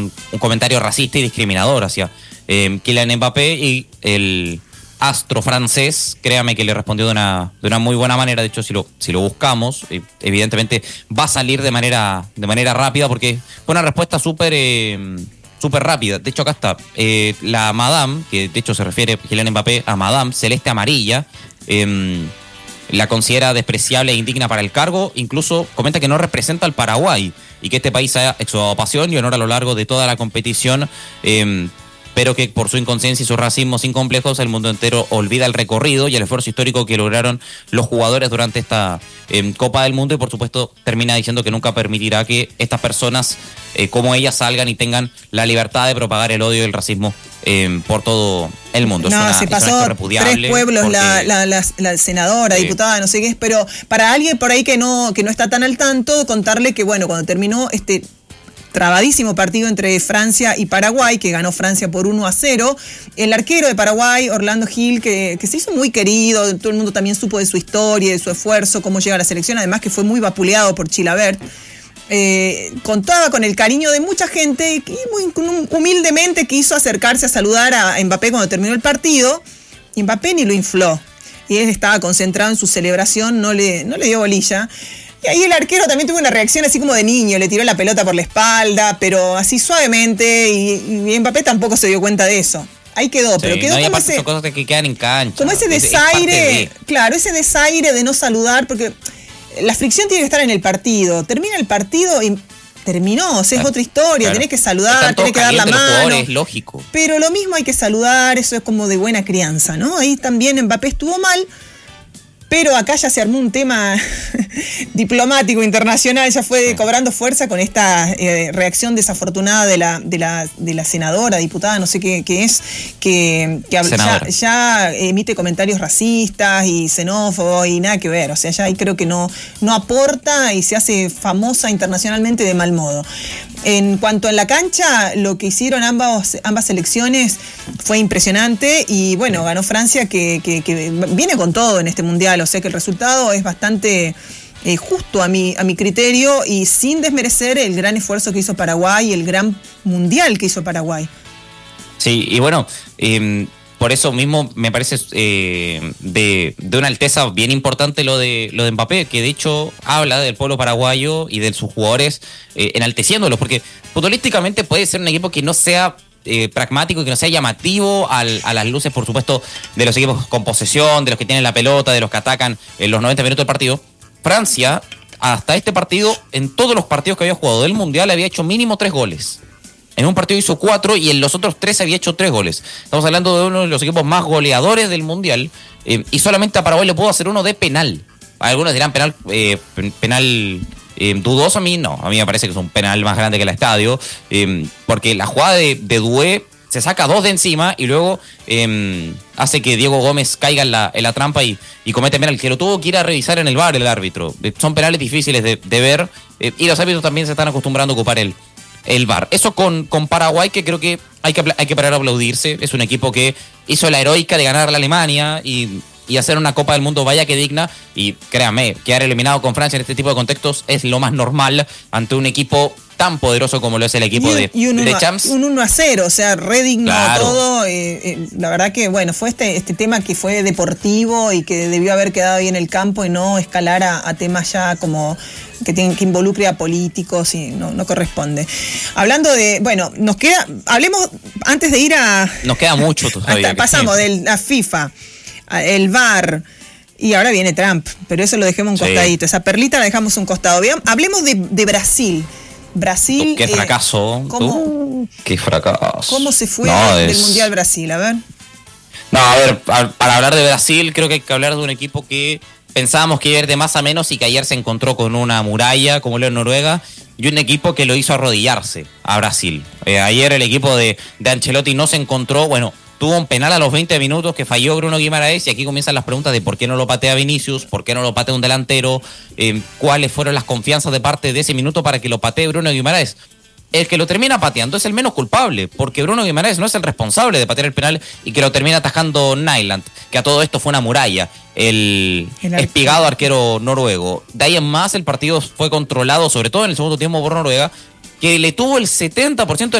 un comentario racista y discriminador hacia Kylian Mbappé, y el astro francés, créame que le respondió de una muy buena manera. De hecho, si lo buscamos, evidentemente va a salir de manera rápida, porque fue una respuesta súper rápida. De hecho, acá está la Madame, que de hecho se refiere Kylian Mbappé a Madame, celeste amarilla, la considera despreciable e indigna para el cargo. Incluso comenta que no representa al Paraguay y que este país ha exudado pasión y honor a lo largo de toda la competición, pero que por su inconsciencia y su racismo sin complejos el mundo entero olvida el recorrido y el esfuerzo histórico que lograron los jugadores durante esta Copa del Mundo, y por supuesto termina diciendo que nunca permitirá que estas personas como ellas salgan y tengan la libertad de propagar el odio y el racismo por todo el mundo. No, se pasó 3 pueblos porque la senadora, diputada, no sé qué es, pero para alguien por ahí que no está tan al tanto, contarle que bueno, cuando terminó este trabadísimo partido entre Francia y Paraguay, que ganó Francia por 1-0. El arquero de Paraguay, Orlando Gil, que se hizo muy querido, todo el mundo también supo de su historia, de su esfuerzo, cómo llega a la selección, además que fue muy vapuleado por Chilavert. Contaba con el cariño de mucha gente y muy humildemente quiso acercarse a saludar a Mbappé cuando terminó el partido, y Mbappé ni lo infló. Y él estaba concentrado en su celebración, no le dio bolilla. Y ahí el arquero también tuvo una reacción así como de niño, le tiró la pelota por la espalda, pero así suavemente, y Mbappé tampoco se dio cuenta de eso. Ahí quedó, pero quedó como ese... Son cosas que quedan en cancha. Como ese desaire, claro, ese desaire de no saludar, porque la fricción tiene que estar en el partido. Termina el partido y terminó, o sea, es otra historia, claro. Tenés que saludar, tenés que dar la mano. Es lógico. Pero lo mismo hay que saludar, eso es como de buena crianza, ¿no? Ahí también Mbappé estuvo mal. Pero acá ya se armó un tema diplomático internacional, ya fue cobrando fuerza con esta reacción desafortunada de la senadora, diputada, no sé qué es, que ya emite comentarios racistas y xenófobos y nada que ver. O sea, ya ahí creo que no aporta y se hace famosa internacionalmente de mal modo. En cuanto a la cancha, lo que hicieron ambas selecciones fue impresionante y bueno, ganó Francia que viene con todo en este mundial, o sea que el resultado es bastante justo a mi criterio y sin desmerecer el gran esfuerzo que hizo Paraguay y el gran mundial que hizo Paraguay. Sí, y bueno, por eso mismo me parece de una alteza bien importante lo de Mbappé, que de hecho habla del pueblo paraguayo y de sus jugadores enalteciéndolos, porque futbolísticamente puede ser un equipo que no sea pragmático y que no sea llamativo a las luces, por supuesto, de los equipos con posesión, de los que tienen la pelota, de los que atacan en los 90 minutos del partido. Francia, hasta este partido, en todos los partidos que había jugado del Mundial, había hecho mínimo 3 goles. En un partido hizo 4 y en los otros 3 había hecho 3 goles. Estamos hablando de uno de los equipos más goleadores del Mundial, y solamente a Paraguay le pudo hacer uno de penal. Algunos dirán penal dudoso. A mí no, a mí me parece que es un penal más grande que el estadio, porque la jugada de Doué se saca 2 de encima y luego hace que Diego Gómez caiga en la trampa y comete penal, que lo tuvo que ir a revisar en el VAR el árbitro. Son penales difíciles de ver, y los árbitros también se están acostumbrando a ocupar el VAR. Eso con Paraguay, que creo que hay que parar a aplaudirse. Es un equipo que hizo la heroica de ganar a la Alemania y hacer una Copa del Mundo vaya que digna, y créanme, quedar eliminado con Francia en este tipo de contextos es lo más normal ante un equipo tan poderoso como lo es el equipo de Champs. Un 1-0, o sea, re digno, claro. Todo. La verdad que, bueno, fue este tema que fue deportivo y que debió haber quedado ahí en el campo y no escalar a temas ya como que involucre a políticos y no corresponde. Hablando de, bueno, hablemos antes de ir a... Nos queda mucho todavía. Pasamos de la FIFA, el VAR, y ahora viene Trump, pero eso lo dejemos un costadito, esa perlita la dejamos un costado. Hablemos de Brasil. Brasil. Qué fracaso. Qué fracaso. ¿Cómo se fue del Mundial Brasil? A ver. No, a ver, para hablar de Brasil creo que hay que hablar de un equipo que pensábamos que iba a ir de más a menos y que ayer se encontró con una muralla como lo es Noruega, y un equipo que lo hizo arrodillarse a Brasil. Ayer el equipo de Ancelotti no se encontró, bueno, tuvo un penal a los 20 minutos que falló Bruno Guimaraes, y aquí comienzan las preguntas de por qué no lo patea Vinicius, por qué no lo patea un delantero, cuáles fueron las confianzas de parte de ese minuto para que lo patee Bruno Guimaraes. El que lo termina pateando es el menos culpable, porque Bruno Guimaraes no es el responsable de patear el penal y que lo termina atajando Nyland, que a todo esto fue una muralla, el espigado arquero noruego. De ahí en más el partido fue controlado, sobre todo en el segundo tiempo por Noruega, que le tuvo el 70%